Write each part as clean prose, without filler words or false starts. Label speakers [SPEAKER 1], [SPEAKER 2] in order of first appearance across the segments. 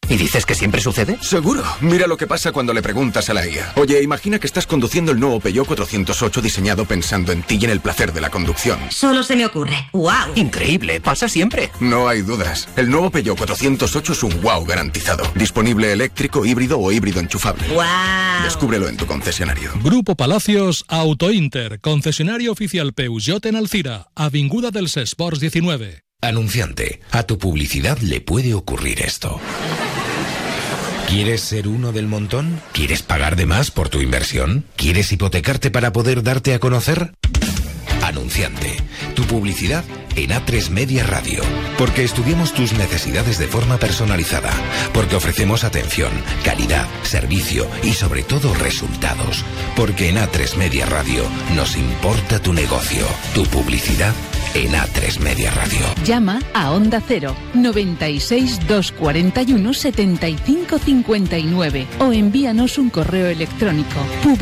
[SPEAKER 1] ¿Y dices que siempre sucede?
[SPEAKER 2] Seguro. Mira lo que pasa cuando le preguntas a la IA. Oye, imagina que estás conduciendo el nuevo Peugeot 408 diseñado pensando en ti y en el placer de la conducción.
[SPEAKER 3] Solo se me ocurre. ¡Wow!
[SPEAKER 1] Increíble, pasa siempre.
[SPEAKER 2] No hay dudas. El nuevo Peugeot 408 es un wow garantizado. Disponible eléctrico, híbrido o híbrido enchufable.
[SPEAKER 3] ¡Wow!
[SPEAKER 2] Descúbrelo en tu concesionario.
[SPEAKER 4] Grupo Palacios Autointer, concesionario oficial Peugeot en Alcira, Avinguda dels Esports 19.
[SPEAKER 5] Anunciante, a tu publicidad le puede ocurrir esto. ¿Quieres ser uno del montón? ¿Quieres pagar de más por tu inversión? ¿Quieres hipotecarte para poder darte a conocer? Anunciante, tu publicidad en A3 Media Radio. Porque estudiamos tus necesidades de forma personalizada. Porque ofrecemos atención, calidad, servicio y sobre todo resultados. Porque en A3 Media Radio nos importa tu negocio, tu publicidad en A3 Media Radio.
[SPEAKER 6] Llama a Onda Cero 96 241 75 59 o envíanos un correo electrónico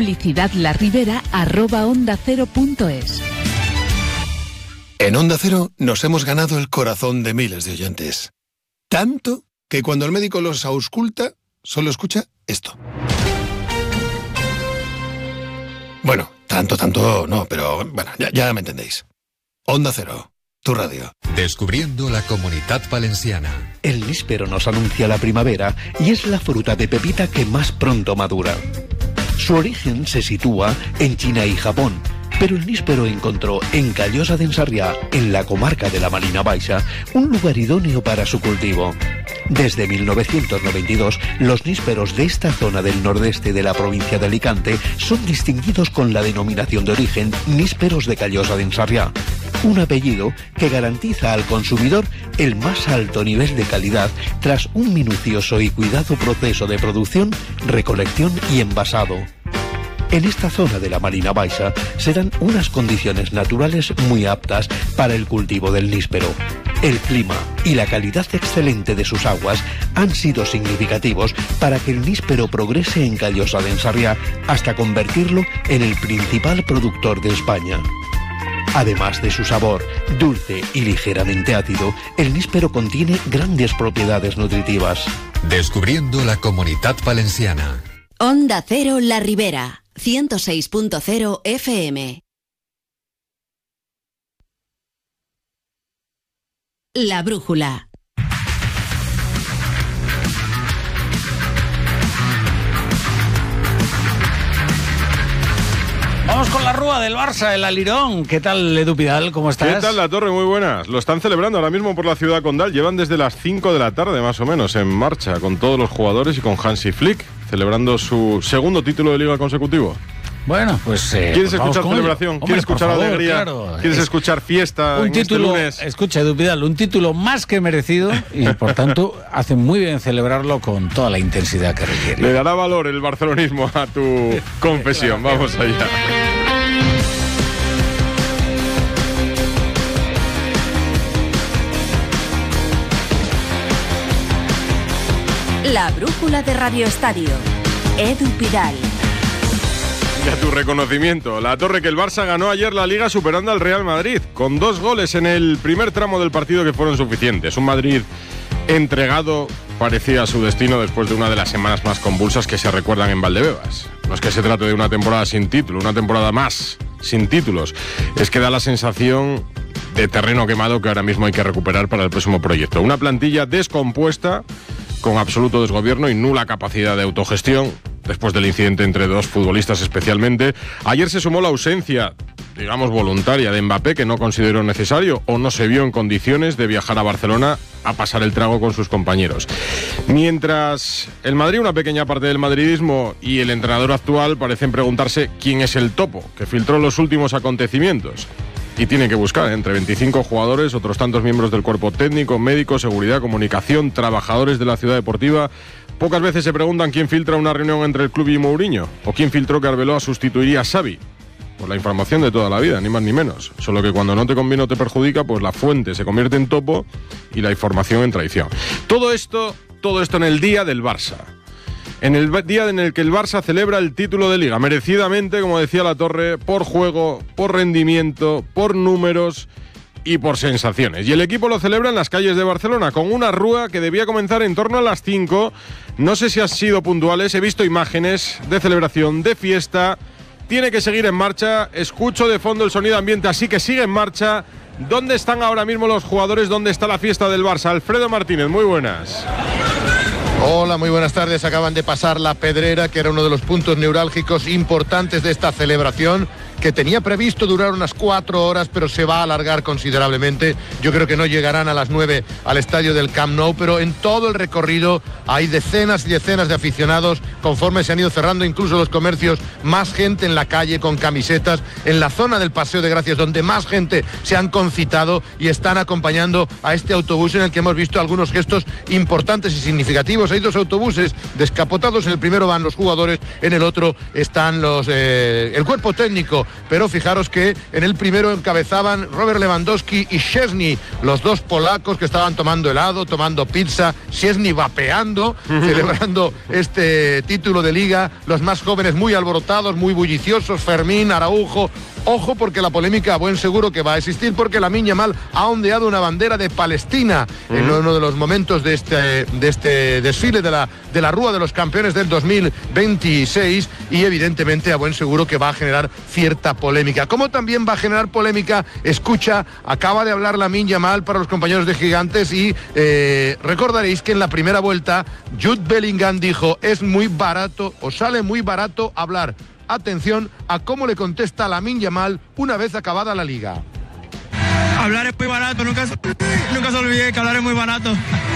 [SPEAKER 6] publicidadlaribera@ondacero.es.
[SPEAKER 7] En Onda Cero nos hemos ganado el corazón de miles de oyentes. Tanto que cuando el médico los ausculta, solo escucha esto. Bueno, tanto no, pero bueno, ya me entendéis. Onda Cero, tu radio.
[SPEAKER 8] Descubriendo la Comunitat Valenciana.
[SPEAKER 9] El níspero nos anuncia la primavera y es la fruta de pepita que más pronto madura. Su origen se sitúa en China y Japón, pero el níspero encontró en Callosa d'en Sarrià, en la comarca de la Marina Baixa, un lugar idóneo para su cultivo. Desde 1992, los nísperos de esta zona del nordeste de la provincia de Alicante son distinguidos con la denominación de origen nísperos de Callosa d'en Sarrià, un apellido que garantiza al consumidor el más alto nivel de calidad tras un minucioso y cuidado proceso de producción, recolección y envasado. En esta zona de la Marina Baixa se dan unas condiciones naturales muy aptas para el cultivo del níspero. El clima y la calidad excelente de sus aguas han sido significativos para que el níspero progrese en Callosa d'en Sarrià hasta convertirlo en el principal productor de España. Además de su sabor dulce y ligeramente ácido, el níspero contiene grandes propiedades nutritivas.
[SPEAKER 8] Descubriendo la Comunitat Valenciana.
[SPEAKER 10] Onda Cero La Ribera, 106.0 FM. La Brújula.
[SPEAKER 11] Vamos con la rúa del Barça, el Alirón. ¿Qué tal, Edu Pidal? ¿Cómo estás?
[SPEAKER 12] ¿Qué tal, La Torre? Muy buenas. Lo están celebrando ahora mismo por la ciudad condal. Llevan desde las 5 de la tarde, más o menos, en marcha, con todos los jugadores y con Hansi Flick, celebrando su segundo título de Liga consecutivo.
[SPEAKER 11] Bueno, pues...
[SPEAKER 12] ¿Quieres escuchar celebración?
[SPEAKER 11] Hombre,
[SPEAKER 12] ¿Quieres escuchar
[SPEAKER 11] favor,
[SPEAKER 12] alegría?
[SPEAKER 11] Claro.
[SPEAKER 12] ¿Quieres escuchar fiesta
[SPEAKER 11] un
[SPEAKER 12] en
[SPEAKER 11] título,
[SPEAKER 12] este lunes?
[SPEAKER 11] Escucha, Edu Pidal, un título más que merecido y, por tanto, hace muy bien celebrarlo con toda la intensidad que requiere.
[SPEAKER 12] Le dará valor el barcelonismo a tu confesión. Vamos allá.
[SPEAKER 10] La Brújula de Radio Estadio. Edu Pidal.
[SPEAKER 12] Y a tu reconocimiento, La Torre, que el Barça ganó ayer la Liga superando al Real Madrid, con 2 goles en el primer tramo del partido que fueron suficientes. Un Madrid entregado parecía a su destino después de una de las semanas más convulsas que se recuerdan en Valdebebas. No es que se trate de una temporada sin título, una temporada más sin títulos. Es que da la sensación de terreno quemado que ahora mismo hay que recuperar para el próximo proyecto. Una plantilla descompuesta, con absoluto desgobierno y nula capacidad de autogestión, después del incidente entre 2 futbolistas especialmente. Ayer se sumó la ausencia, digamos voluntaria, de Mbappé, que no consideró necesario o no se vio en condiciones de viajar a Barcelona a pasar el trago con sus compañeros. Mientras el Madrid, una pequeña parte del madridismo y el entrenador actual parecen preguntarse quién es el topo que filtró los últimos acontecimientos. Y tienen que buscar entre 25 jugadores, otros tantos miembros del cuerpo técnico, médico, seguridad, comunicación, trabajadores de la ciudad deportiva. Pocas veces se preguntan quién filtra una reunión entre el club y Mourinho, o quién filtró que Arbeloa sustituiría a Xavi. Pues la información de toda la vida, ni más ni menos. Solo que cuando no te conviene o te perjudica, pues la fuente se convierte en topo y la información en traición. Todo esto en el día del Barça. En el día en el que el Barça celebra el título de Liga, merecidamente, como decía La Torre, por juego, por rendimiento, por números y por sensaciones. Y el equipo lo celebra en las calles de Barcelona con una rúa que debía comenzar en torno a las 5. No sé si han sido puntuales, he visto imágenes de celebración, de fiesta. Tiene que seguir en marcha. Escucho de fondo el sonido ambiente, así que sigue en marcha. ¿Dónde están ahora mismo los jugadores? ¿Dónde está la fiesta del Barça? Alfredo Martínez, muy buenas.
[SPEAKER 13] Hola, muy buenas tardes. Acaban de pasar la Pedrera, que era uno de los puntos neurálgicos importantes de esta celebración, que tenía previsto durar unas 4 horas, pero se va a alargar considerablemente. Yo creo que no llegarán a las 9 al estadio del Camp Nou, pero en todo el recorrido hay decenas y decenas de aficionados. Conforme se han ido cerrando incluso los comercios, más gente en la calle con camisetas, en la zona del Paseo de Gracias, donde más gente se han concitado y están acompañando a este autobús en el que hemos visto algunos gestos importantes y significativos. Hay 2 autobuses descapotados, en el primero van los jugadores, en el otro están el cuerpo técnico, pero fijaros que en el primero encabezaban Robert Lewandowski y Szczesny, los 2 polacos que estaban tomando helado, tomando pizza, Szczesny vapeando, celebrando este título de Liga, los más jóvenes muy alborotados, muy bulliciosos, Fermín, Araujo. Ojo, porque la polémica a buen seguro que va a existir, porque Lamine Yamal ha ondeado una bandera de Palestina en uno de los momentos de este desfile de la Rúa de los Campeones del 2026, y evidentemente a buen seguro que va a generar cierta polémica. Como también va a generar polémica, acaba de hablar Lamine Yamal para los compañeros de Gigantes, y recordaréis que en la primera vuelta Jude Bellingham dijo: es muy barato, o sale muy barato hablar. Atención a cómo le contesta Lamine Yamal una vez acabada la Liga.
[SPEAKER 14] Hablar es muy barato, nunca se olvide que hablar es muy barato.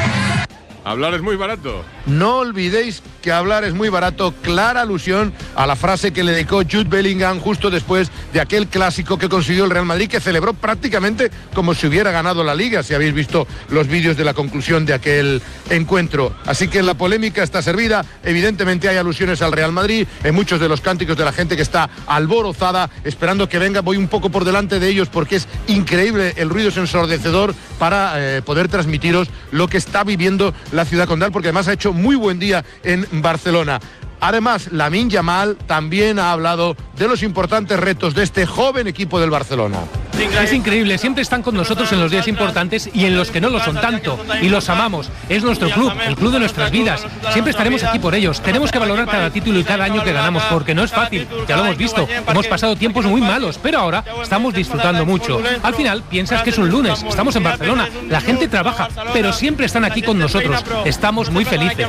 [SPEAKER 12] Hablar es muy barato.
[SPEAKER 13] No olvidéis que hablar es muy barato, clara alusión a la frase que le dedicó Jude Bellingham justo después de aquel clásico que consiguió el Real Madrid, que celebró prácticamente como si hubiera ganado la Liga, si habéis visto los vídeos de la conclusión de aquel encuentro. Así que la polémica está servida, evidentemente hay alusiones al Real Madrid, en muchos de los cánticos de la gente que está alborozada, esperando que venga. Voy un poco por delante de ellos porque es increíble, el ruido es ensordecedor para poder transmitiros lo que está viviendo la ciudad condal, porque además ha hecho muy buen día en Barcelona. Además, Lamine Yamal también ha hablado de los importantes retos de este joven equipo del Barcelona.
[SPEAKER 15] Es increíble, siempre están con nosotros en los días importantes y en los que no lo son tanto, y los amamos. Es nuestro club, el club de nuestras vidas. Siempre estaremos aquí por ellos. Tenemos que valorar cada título y cada año que ganamos, porque no es fácil, ya lo hemos visto. Hemos pasado tiempos muy malos, pero ahora estamos disfrutando mucho. Al final piensas que es un lunes, estamos en Barcelona, la gente trabaja, pero siempre están aquí con nosotros. Estamos muy felices.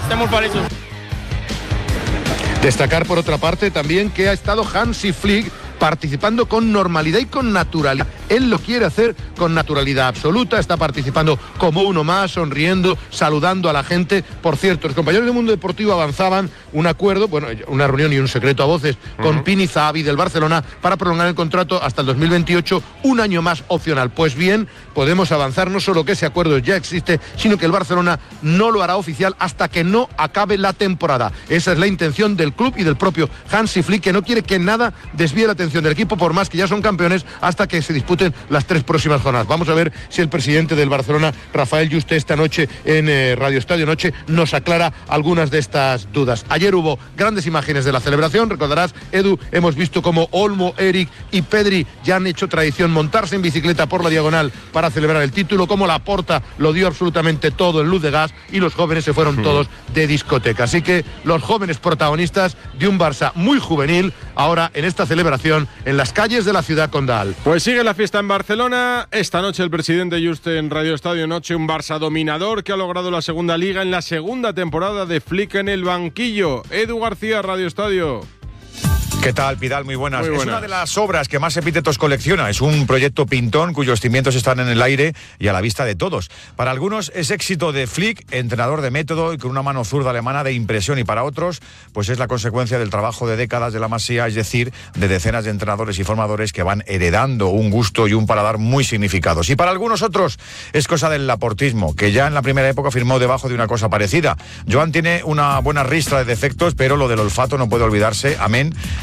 [SPEAKER 13] Destacar por otra parte también que ha estado Hansi Flick participando con normalidad y con naturalidad. Él lo quiere hacer con naturalidad absoluta, está participando como uno más, sonriendo, saludando a la gente. Por cierto, los compañeros del Mundo Deportivo avanzaban un acuerdo, bueno, una reunión y un secreto a voces con Pini Zahavi del Barcelona para prolongar el contrato hasta el 2028, un año más opcional. Pues bien, podemos avanzar, no solo que ese acuerdo ya existe, sino que el Barcelona no lo hará oficial hasta que no acabe la temporada. Esa es la intención del club y del propio Hansi Flick, que no quiere que nada desvíe la atención del equipo, por más que ya son campeones, hasta que se disputen las 3 próximas jornadas. Vamos a ver si el presidente del Barcelona, Rafael Juste, esta noche en Radio Estadio Noche nos aclara algunas de estas dudas. Ayer hubo grandes imágenes de la celebración, recordarás, Edu, hemos visto como Olmo, Eric y Pedri ya han hecho tradición montarse en bicicleta por la diagonal para celebrar el título, como Laporta lo dio absolutamente todo en luz de gas, y los jóvenes se fueron todos de discoteca. Así que los jóvenes protagonistas de un Barça muy juvenil, ahora en esta celebración en las calles de la ciudad condal.
[SPEAKER 12] Pues sigue la fiesta en Barcelona. Esta noche el presidente Juste en Radio Estadio Noche, un Barça dominador que ha logrado la segunda Liga en la segunda temporada de Flick en el banquillo. Edu García, Radio Estadio.
[SPEAKER 16] ¿Qué tal, Pidal? Muy buenas. Es una de las obras que más epítetos colecciona. Es un proyecto pintón cuyos cimientos están en el aire y a la vista de todos. Para algunos es éxito de Flick, entrenador de método y con una mano zurda alemana de impresión, y para otros pues es la consecuencia del trabajo de décadas de la Masía, es decir, de decenas de entrenadores y formadores que van heredando un gusto y un paladar muy significados. Y para algunos otros es cosa del laportismo, que ya en la primera época firmó debajo de una cosa parecida. Joan tiene una buena ristra de defectos, pero lo del olfato no puede olvidarse, amén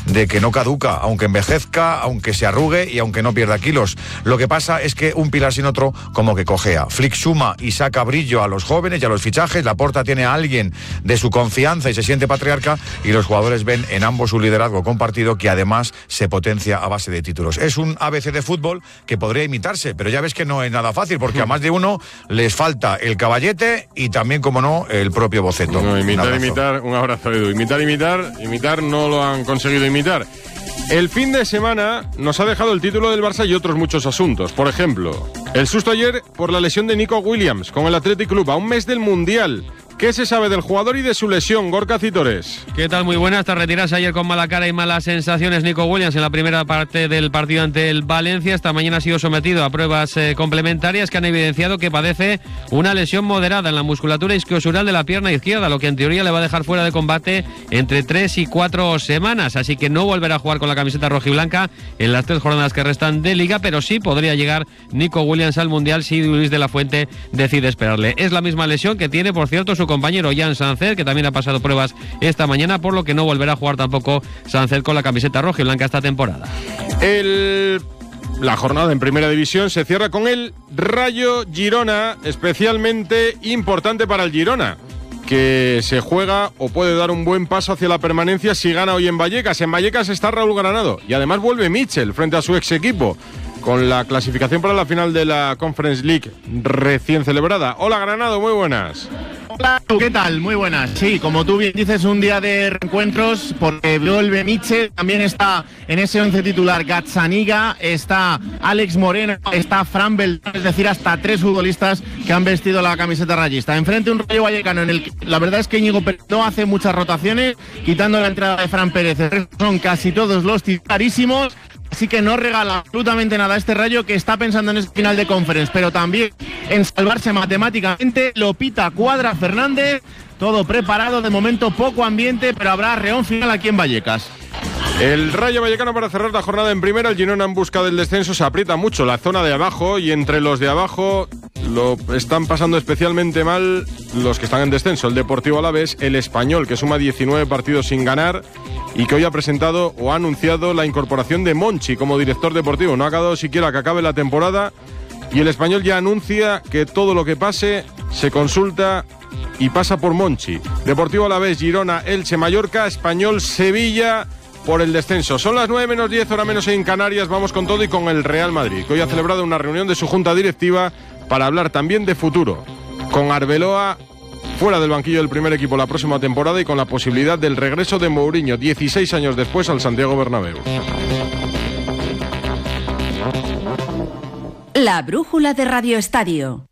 [SPEAKER 16] de que no caduca, aunque envejezca, aunque se arrugue y aunque no pierda kilos. Lo que pasa es que un pilar sin otro como que cojea. Flick suma y saca brillo a los jóvenes y a los fichajes. Laporta tiene a alguien de su confianza y se siente patriarca, y los jugadores ven en ambos un liderazgo compartido que además se potencia a base de títulos. Es un ABC de fútbol que podría imitarse, pero ya ves que no es nada fácil, porque a más de uno les falta el caballete y también, como no, el propio boceto.
[SPEAKER 12] No, imitar, un abrazo, Edu. Imitar, no lo han conseguido imitar. El fin de semana nos ha dejado el título del Barça y otros muchos asuntos. Por ejemplo, el susto ayer por la lesión de Nico Williams con el Athletic Club a un mes del Mundial. ¿Qué se sabe del jugador y de su lesión? Gorka Citores.
[SPEAKER 17] ¿Qué tal? Muy buenas. Tras retirarse ayer con mala cara y malas sensaciones Nico Williams en la primera parte del partido ante el Valencia, esta mañana ha sido sometido a pruebas complementarias que han evidenciado que padece una lesión moderada en la musculatura isquiosural de la pierna izquierda, lo que en teoría le va a dejar fuera de combate entre 3 y 4 semanas. Así que no volverá a jugar con la camiseta rojiblanca en las 3 jornadas que restan de Liga, pero sí podría llegar Nico Williams al Mundial si Luis de la Fuente decide esperarle. Es la misma lesión que tiene, por cierto, su compañero Jan Sancer, que también ha pasado pruebas esta mañana, por lo que no volverá a jugar tampoco Sancer con la camiseta rojiblanca esta temporada.
[SPEAKER 12] La jornada en Primera División se cierra con el Rayo Girona, especialmente importante para el Girona, que se juega o puede dar un buen paso hacia la permanencia si gana hoy en Vallecas. En Vallecas está Raúl Granado y además vuelve Mitchell frente a su ex equipo, con la clasificación para la final de la Conference League recién celebrada. Hola Granado, muy buenas.
[SPEAKER 18] Hola, ¿qué tal? Muy buenas. Sí, como tú bien dices, un día de reencuentros porque vuelve Mitchell, también está en ese 11 titular Gazzaniga, está Alex Moreno, está Fran Beltrán, es decir, hasta 3 futbolistas que han vestido la camiseta rayista. Enfrente un Rayo Vallecano en el que la verdad es que Íñigo Pérez no hace muchas rotaciones, quitando la entrada de Fran Pérez. Son casi todos los titularísimos. Así que no regala absolutamente nada a este Rayo, que está pensando en ese final de Conference, pero también en salvarse matemáticamente. Lo pita Cuadra Fernández, todo preparado, de momento poco ambiente, pero habrá reón final aquí en Vallecas.
[SPEAKER 12] El Rayo Vallecano para cerrar la jornada en primera. El Girona en busca del descenso, se aprieta mucho la zona de abajo, y entre los de abajo lo están pasando especialmente mal los que están en descenso. El Deportivo Alavés, el Español, que suma 19 partidos sin ganar y que hoy ha presentado o ha anunciado la incorporación de Monchi como director deportivo. No ha acabado siquiera que acabe la temporada y el Español ya anuncia que todo lo que pase se consulta y pasa por Monchi. Deportivo Alavés, Girona, Elche, Mallorca, Español, Sevilla por el descenso. Son las 9 menos 10, hora menos en Canarias. Vamos con todo y con el Real Madrid, que hoy ha celebrado una reunión de su junta directiva para hablar también de futuro, con Arbeloa fuera del banquillo del primer equipo la próxima temporada y con la posibilidad del regreso de Mourinho 16 años después al Santiago Bernabéu.
[SPEAKER 10] La brújula de Radio Estadio.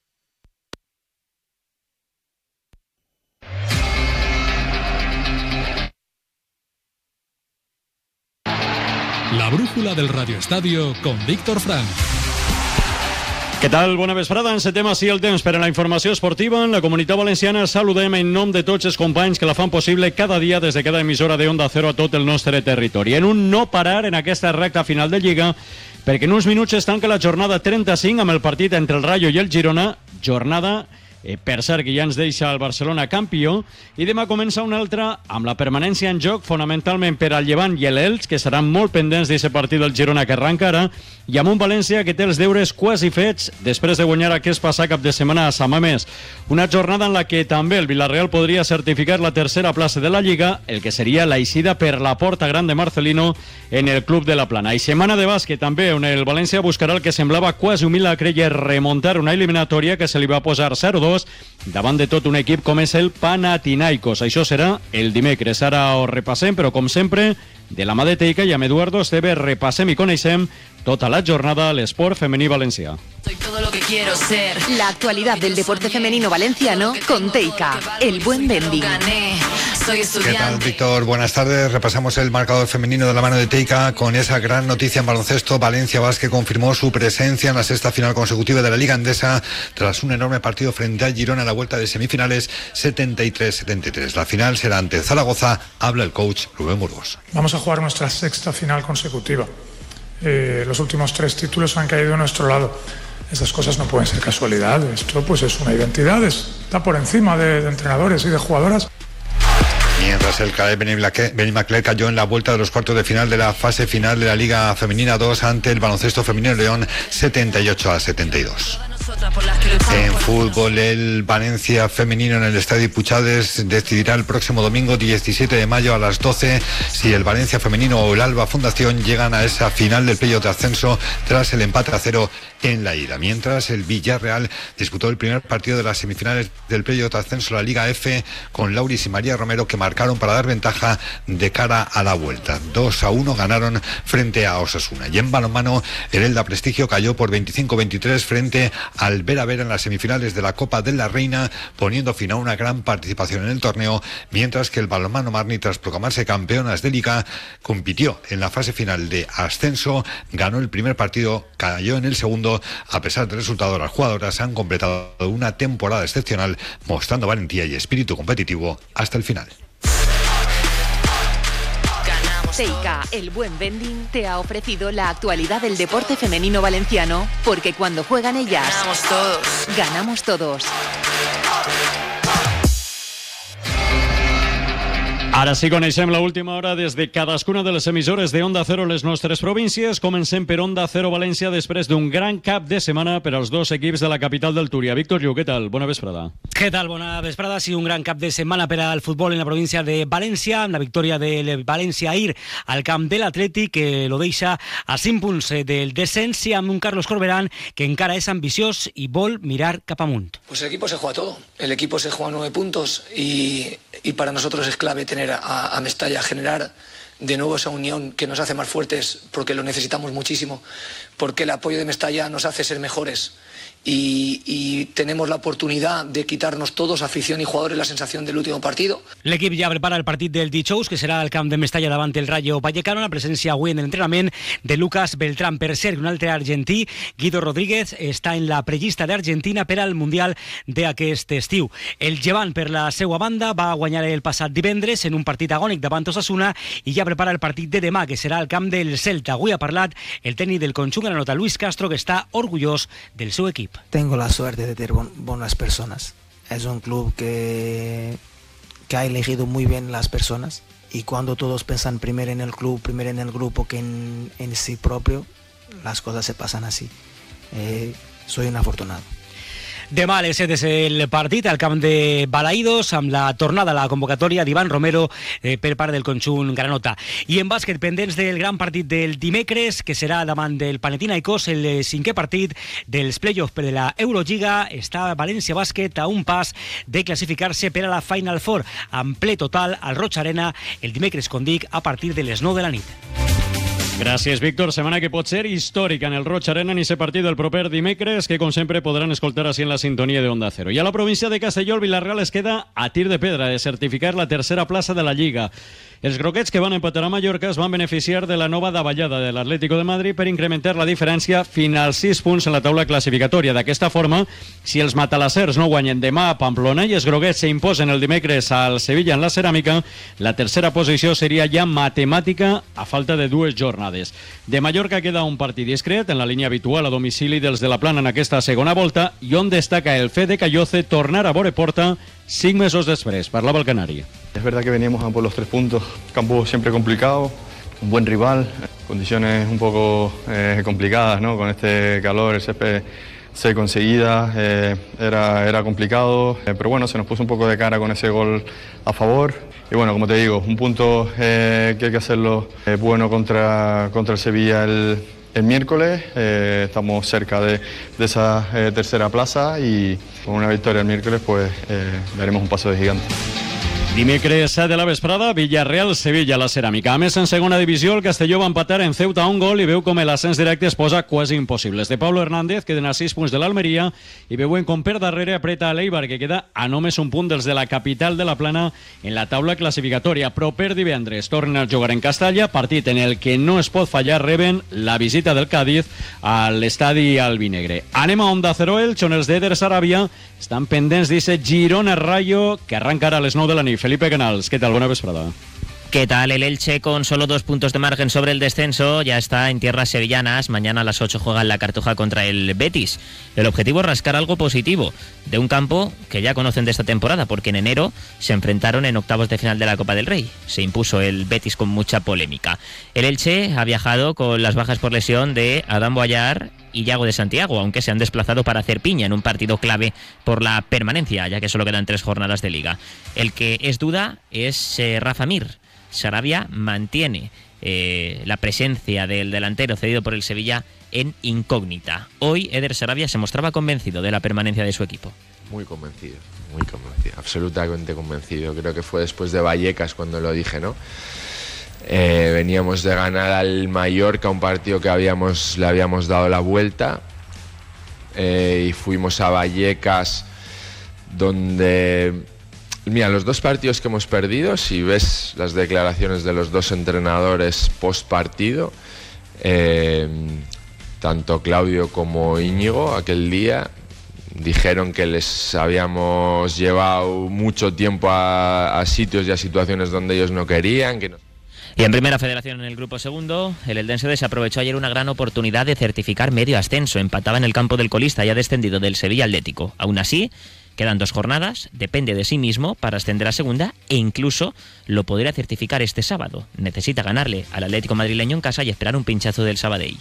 [SPEAKER 4] La brújula del Radio Estadio con Víctor Frank.
[SPEAKER 19] Què tal? Bona vesprada. Encetem així el temps per a la informació esportiva. En la Comunitat Valenciana saludem en nom de tots els companys que la fan possible cada dia des de cada emissora de Onda Cero a tot el nostre territori. En un no parar en aquesta recta final de Lliga, perquè en uns minuts es tanca la jornada 35 amb el partit entre el Rayo i el Girona, jornada per cert que ja ens deixa el Barcelona campió, i demà comença una altra amb la permanència en joc fonamentalment per al Llevant i l'Elx, que seran molt pendents d'aquest partit del Girona que arranca ara, i amb un València que té els deures quasi fets després de guanyar aquest passat cap de setmana a Samamés. Una jornada en la que també el Villarreal podria certificar la tercera plaça de la Lliga, el que seria l'eixida per la porta gran de Marcelino en el Club de la Plana. I setmana de bàsquet també, on el València buscarà el que semblava quasi un milagre i remuntar una eliminatòria que se li va posar 0-2 davant de tot un equip com és el Panathinaikos. Això serà el dimecres. Ara ho repassem, però com sempre, de la mà de Teica i amb Eduardo Esteve repassem i coneixem tota la jornada a l'esport femení valencià.
[SPEAKER 20] Soy todo lo que quiero ser. La actualidad del deporte femenino valenciano con Teica, el buen vending.
[SPEAKER 21] ¿Qué tal, Víctor? Buenas tardes. Repasamos el marcador femenino de la mano de Teica con esa gran noticia en baloncesto. Valencia Basket confirmó su presencia en la sexta final consecutiva de la Liga Endesa tras un enorme partido frente al Girona a la vuelta de semifinales 73-73. La final será ante Zaragoza. Habla el coach Rubén Burgos.
[SPEAKER 22] Vamos a jugar nuestra sexta final consecutiva. Los últimos 3 títulos han caído a nuestro lado. Esas cosas no pueden ser casualidad. Esto pues es una identidad, está por encima de entrenadores y de jugadoras.
[SPEAKER 21] Mientras el CAE Benimaclet cayó en la vuelta de los cuartos de final de la fase final de la Liga Femenina 2 ante el Baloncesto Femenino León 78-72. En fútbol, el Valencia femenino en el Estadio Puchades decidirá el próximo domingo 17 de mayo a las 12 si el Valencia femenino o el Alba Fundación llegan a esa final del playoff de ascenso tras el empate a 0 en la ida. Mientras el Villarreal disputó el primer partido de las semifinales del playoff de ascenso a la Liga F con Lauris y María Romero, que marcaron para dar ventaja de cara a la vuelta. 2-1 ganaron frente a Osasuna. Y en balonmano, el Elda Prestigio cayó por 25-23 frente al Vera Vera en las semifinales de la Copa de la Reina, poniendo fin a una gran participación en el torneo, mientras que el balonmano Marni, tras proclamarse campeonas de Liga, compitió en la fase final de ascenso, ganó el primer partido, cayó en el segundo. A pesar del resultado, las jugadoras han completado una temporada excepcional, mostrando valentía y espíritu competitivo hasta el final.
[SPEAKER 20] Teica, el buen vending, te ha ofrecido la actualidad del deporte femenino valenciano, porque cuando juegan ellas, ganamos todos. Ganamos todos.
[SPEAKER 19] Ara sí coneixem l'última hora des de cadascuna de les emissores de Onda Cero les nostres províncies. Comencem per Onda Cero València després d'un gran cap de setmana per als dos equips de la capital del Túria. Víctor Lluc, què tal? Bona vesprada.
[SPEAKER 1] Què tal? Bona vesprada. Sí, un gran cap de setmana per al futbol en la província de València, amb la victòria del València ahir al camp de l'Atlètic, que lo deixa a 5 punts del descens, i amb un Carlos Corberán que encara és ambiciós i vol mirar cap amunt.
[SPEAKER 3] Pues el equipo se juega todo. El equipo se juega 9 puntos y para nosotros es clave tener a Mestalla, generar de nuevo esa unión que nos hace más fuertes, porque lo necesitamos muchísimo, porque el apoyo de Mestalla nos hace ser mejores y tenemos la oportunidad de quitarnos todos, afición y jugadores, la sensación del último partido.
[SPEAKER 1] L'equip ja prepara el partit del dijous, que serà al camp de Mestalla davant el Rayo Vallecano. La presència avui en l'entrenament de Lucas Beltrán. Per cert, un altre argentí, Guido Rodríguez, està en la prellista d'Argentina per al Mundial d'aquest estiu. El Llevant, per la seva banda, va guanyar el passat divendres en un partit agònic davant Osasuna i ja prepara el partit de demà, que serà al camp del Celta. Avui ha parlat el tècnic del conjunt granota, Luis Castro, que està orgullós del seu equip.
[SPEAKER 23] Tengo la suerte de tener buenas personas. Es un club que ha elegido muy bien las personas, y cuando todos piensan primero en el club, primero en el grupo que en sí propio, las cosas se pasan así. Soy un afortunado.
[SPEAKER 1] Demà a les 7 és el partit al camp de Balaïdos, amb la tornada a la convocatòria d'Ivan Romero per part del conjunt granota. I en bàsquet, pendents del gran partit del dimecres, que serà davant del Panathinaikos, el 5è partit dels play-offs per la Eurolliga. Està València Bàsquet a un pas de classificar-se per a la Final Four, amb ple total al Roig Arena el dimecres, com dic, a partir de les 9 de la nit.
[SPEAKER 19] Gràcies, Víctor. Setmana que pot ser històrica en el Roig Arena en aquest partit del proper dimecres, que com sempre podran escoltar així en la sintonia de Onda Cero. I a la província de Castelló, el Villarreal es queda a tir de pedra de certificar la tercera plaça de la Lliga. Els groguets, que van empatar a Mallorca, es van beneficiar de la nova davallada de l'Atlético de Madrid per incrementar la diferència fins als 6 punts en la taula classificatòria. D'aquesta forma, si els matalassers no guanyen demà a Pamplona i els groguets s'imposen el dimecres al Sevilla en la Ceràmica, la tercera posició seria ja matemàtica a falta de 2 jornades. De Mallorca queda un partit discret en la línia habitual a domicili dels de la Plana en aquesta segona volta, i on destaca el fet de Calloce tornar a vore porta 5 mesos després. Parlava el canari.
[SPEAKER 24] Es verdad que veníamos a por los 3 puntos, campo siempre complicado, un buen rival, condiciones un poco complicadas, ¿no? Con este calor, el césped seco enseguida, era complicado, pero bueno, se nos puso un poco de cara con ese gol a favor. Y bueno, como te digo, un punto que hay que hacerlo bueno contra el Sevilla el miércoles. Estamos cerca de esa tercera plaza, y con una victoria el miércoles pues daremos un paso de gigante.
[SPEAKER 19] Dimecres 7 de la vesprada, Villarreal-Sevilla a la Ceràmica. A més, en segona divisió, el Castelló va empatar en Ceuta a un gol i veu com l'ascens directe es posa quasi impossible. Els de Pablo Hernández queden a 6 punts de l'Almeria i veuen com per darrere apreta a l'Eibar, que queda a només un punt dels de la capital de la Plana en la taula classificatòria. Però per divendres tornen a jugar en Castalla, partit en el que no es pot fallar. Reben la visita del Cádiz a l'estadi albinegre. Anem a Onda Cero Elx, on els d'Eder Saràbia estan pendents d'aquest Girona-Rayo, que arranca ara a les 9 de la nit. Felipe Canals, què tal? Bona vesprada.
[SPEAKER 2] ¿Qué tal? El Elche, con solo 2 puntos de margen sobre el descenso, ya está en tierras sevillanas. Mañana a las 8 juega en la Cartuja contra el Betis. El objetivo es rascar algo positivo de un campo que ya conocen de esta temporada, porque en enero se enfrentaron en octavos de final de la Copa del Rey. Se impuso el Betis con mucha polémica. El Elche ha viajado con las bajas por lesión de Adán Boyar y Yago de Santiago, aunque se han desplazado para hacer piña en un partido clave por la permanencia, ya que solo quedan 3 jornadas de liga. El que es duda es Rafa Mir. Sarabia mantiene la presencia del delantero cedido por el Sevilla en incógnita. Hoy Eder Sarabia se mostraba convencido de la permanencia de su equipo.
[SPEAKER 5] Muy convencido, absolutamente convencido. Creo que fue después de Vallecas cuando lo dije, ¿no? Veníamos de ganar al Mallorca, un partido que le habíamos dado la vuelta, y fuimos a Vallecas, donde... Mira, los 2 partidos que hemos perdido, si ves las declaraciones de los 2 entrenadores post partido, tanto Claudio como Íñigo aquel día dijeron que les habíamos llevado mucho tiempo a sitios y a situaciones donde ellos no querían.
[SPEAKER 2] Y en Primera Federación, en el grupo segundo, el Eldense desaprovechó ayer una gran oportunidad de certificar medio ascenso. Empataba en el campo del colista ya descendido del Sevilla Atlético. Aún así, quedan 2 jornadas, depende de sí mismo para ascender a segunda e incluso lo podría certificar este sábado. Necesita ganarle al Atlético madrileño en casa y esperar un pinchazo del Sabadell.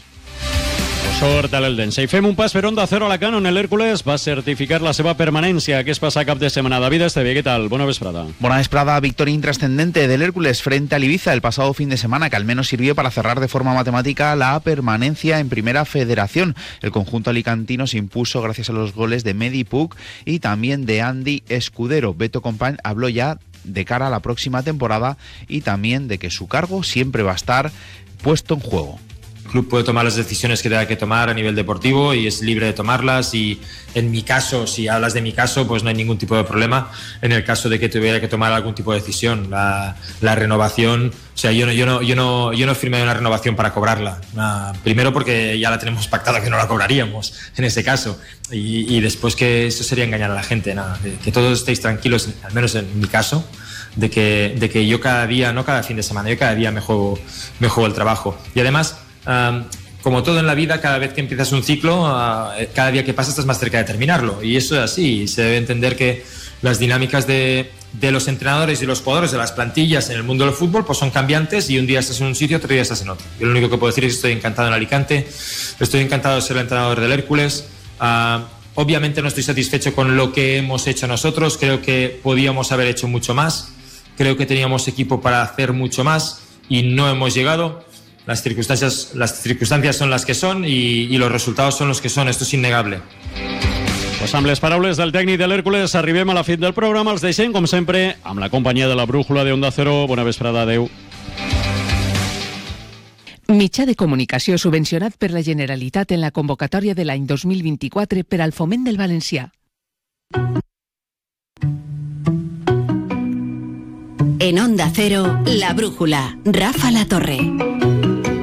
[SPEAKER 19] Sort a l'Eldense. I fem un pas per Onda Cero Alacant, on l'Hèrcules va certificar la seva permanència. Què es passa cap de semana? David Esteve, ¿qué tal? Buena vesprada.
[SPEAKER 6] Buena vesprada. Victoria intrascendente del Hércules frente al Ibiza el pasado fin de semana, que al menos sirvió para cerrar de forma matemática la permanencia en Primera Federación. El conjunto alicantino se impuso gracias a los goles de Medi Puc y también de Andy Escudero. Beto Company habló ya de cara a la próxima temporada y también de que su cargo siempre va a estar puesto en juego.
[SPEAKER 7] El club puede tomar las decisiones que tenga que tomar a nivel deportivo y es libre de tomarlas, y en mi caso, si hablas de mi caso, pues no hay ningún tipo de problema en el caso de que tuviera que tomar algún tipo de decisión. La renovación, o sea, yo no firmé una renovación para cobrarla. Primero porque ya la tenemos pactada que no la cobraríamos en ese caso, y después que eso sería engañar a la gente. Que todos estéis tranquilos, al menos en mi caso, de que yo cada día, no cada fin de semana, yo cada día me juego el trabajo. Y además, como todo en la vida, cada vez que empiezas un ciclo, cada día que pasa estás más cerca de terminarlo, y eso es así. Se debe entender que las dinámicas de los entrenadores y los jugadores, de las plantillas en el mundo del fútbol, pues son cambiantes, y un día estás en un sitio, otro día estás en otro. Yo lo único que puedo decir es que estoy encantado en Alicante, estoy encantado de ser el entrenador del Hércules. Obviamente no estoy satisfecho con lo que hemos hecho nosotros, creo que podíamos haber hecho mucho más, creo que teníamos equipo para hacer mucho más y no hemos llegado. Las circunstancias son las que son y los resultados son los que son, esto es innegable.
[SPEAKER 19] Pues amb les paraules del tècnic de l'Hèrcules arribem a la fi del programa. Els deixem, com sempre, amb la companyia de la brújula de Onda Cero. Bona vesprada, adeu.
[SPEAKER 25] Mitjà de comunicació subvencionat per la Generalitat en la convocatòria de l'any 2024 per al foment del valencià.
[SPEAKER 10] En Onda Cero, La Brújula, Rafa La Torre.